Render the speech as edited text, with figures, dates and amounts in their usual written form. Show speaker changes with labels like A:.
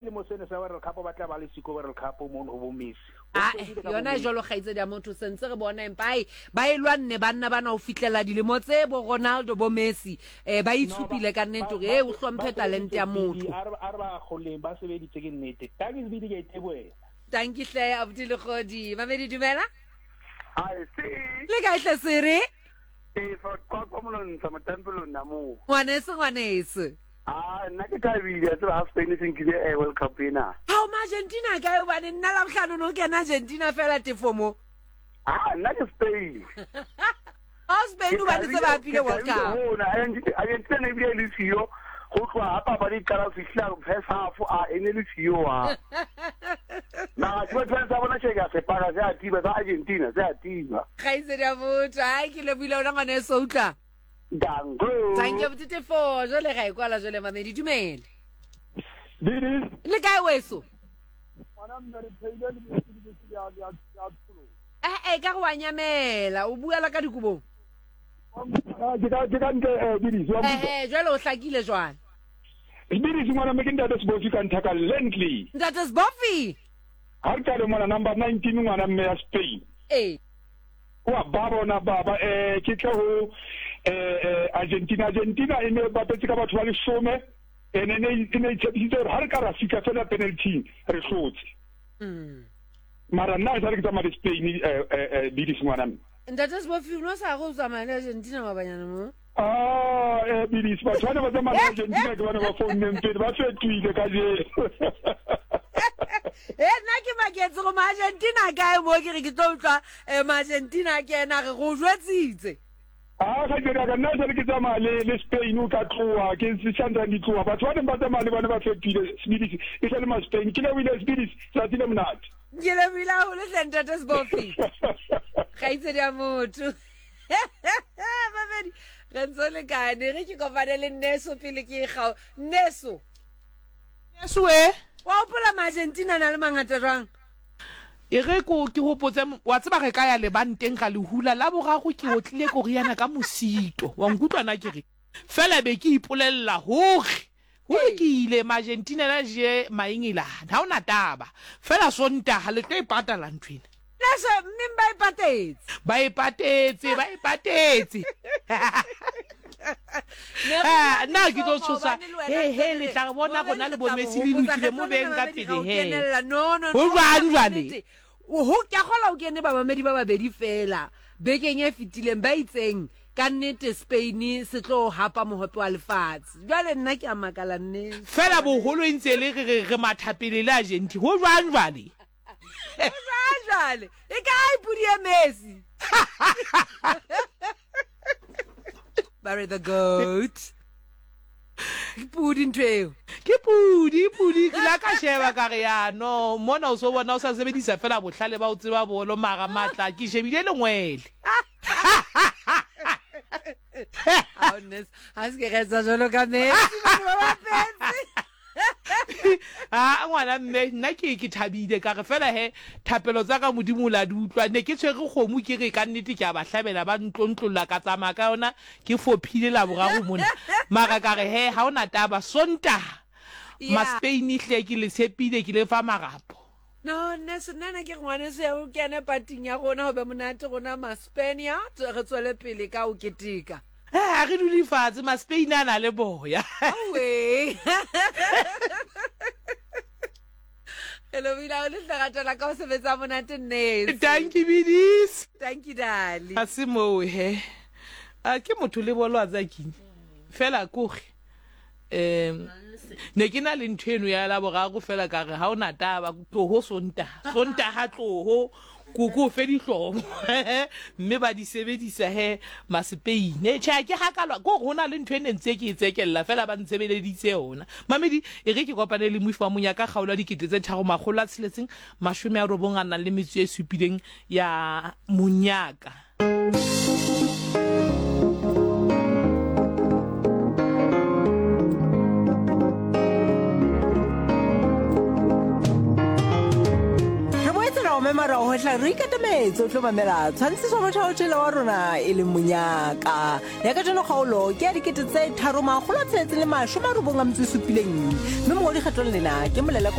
A: selemo sene sa World Cup ba tla ba le siko World Cup mo no bo Messi
B: yona jolo khaitse dia motho sentse re bona empa ba ilwanne banna bana o fitlela dilemo tse bo Ronaldo bo Messi ba itshupile ka nnete re o hlomphe talent ya motho
A: a ba goleng ba sebeditse ke nnete tagi se bidi ke iteboela
B: thank you hle Abdul Khodi mamedi dumela
C: ai si
B: le ka ihle sere
C: for komolong sa matambelo namo
B: ngwanese
C: nna ke ka bile tsa half Spain se nkile World Cup ena
B: how Argentina ka ba ne nna la bohlano no ke na Argentina fela tefomo
C: nna ke Spain
B: Spain ba ditse ba pile World Cup
C: Argentina ne bile le siyo go tloa hapa ba di kala fihla first half ene le siyo na ke batla sa bona cheka se para sa tiba sa Argentina sa tiba
B: khaise dia motho ke le bile ona ngane so utla
C: dango
B: thank you botete for jole ga ikwala jole mamedi dumele
C: Didi
B: le kae weso
C: ona mmere phele le ya tsholo
B: ka go wanyamela o bua la ka dikubong
C: ke ka nke Didi
B: jole o hlakile jwana
C: Didi ngwana me ke ntate Sbofi ka nthaka Lently
B: ntate Sbofi
C: ha ka le mona number 19 ngwana mme ya Spain wa babona baba ke tla ho Argentina ene ba petse ka batho ba le some ene ne tsebitse har ka ra fika fela penalty re hlotse mara nna sa re ke tsamaya Spain Didi ngwana
B: ntate Sbofi no sa go tsamaya Argentina mabanyana mo
C: Didi ba tswana ba tsamaya Argentina ke bana ba phone mpedi ba fetile ka je
B: nna ke maketse go Argentina kae mo ke re ke tlo utlwa Argentina ke ena re go jwetsitse
C: ga dira ka nna se ke tsamaya le Spain o ka tloa ke se santsa di tloa batho ba tsamaya le bana ba fetile Swedish e sa le ma Spain ke le wile Swedish sa tile mnat
B: ke le wile o le ntate Sbofi khaitse dia motho mamedi re ntse le kae re ke kopane le Neso pele ke ga Neso wa opola Argentina na le mangata jwang
D: re ko ke hopotse wa tseba re ka ya le banteng ga le hula la bogago ke otlile ko riana ka mosito wa nkutlwana ke re fela be ke ipolella hore ke ile Argentina la je maingilana ha ona taba fela sonta ha le tlo ipatala ntwena
B: lesa mmba
D: ba ipatetse na ke tlo tshosa le tla bona gona le bo Messi le lukile mo beng ka pele
B: no
D: jwane
B: ho ke gola o kene ba mamedi ba babedi fela bekeng e fitileng ba itseng ka nnete Spain se tlo hapa mohope wa lefatshe jwale nna ke amakala nne
D: fela boholo ntse le re mathapele le Argentina ho jwane
B: e ka ipudi ya Messi Barry the goat pudi ntweo
D: ke pudi ke la ka sheba ka re ya no mona o so bona o sa sebedisa fela bohlale ba o tseba bolo maga matla ke shebile le ngwele
B: honest aske retsa jolo ka Messi ba petse
D: ngwana mme nna ke thabile ka re fela thapelo tsa ka modimo la di utlwa ne ke tshwere kgomo ke re ka nnete ke a ba hlabela ba ntlontlolla ka tsamaya ka yona ke fophile la bogago mona mara ka re ha ona taba sonta ma Spain hle ke le tshepile ke le fa marapo
B: no nna ke ngwane se o kene pating ya gona ho be monate gona ma Spania re tswele pele ka o ketika
D: re dule fatshe ma Spain ana le boya
B: hello bila le hlagatela ka o sebetsa monate nne
D: thank you bidis
B: thank you darling
D: asimo ke motho le bolo a tsakini fela koge ne ke na le nthweno ya la bogago fela ka re ha ona taba tloho sonta ha tloho kuku fe dihlomo mme ba di sebedisa ma Spain tjha ke hakalwa go rona le ntwe ne ntse ke itsekella fela ba ntsebeleditse yona mamedi e re ke kopane le moifa monya ka gaola dikete tse 360 90 le metso e supileng ya monyaka
B: mara o hla re ikatemetse o tlo mamela tshwantse so motho o tshela wa rona e le monyaka ya ka jeno kgaolo ke ya dikete tse 3 magolo tse le 17 mme mo di kgetlo lena ke molele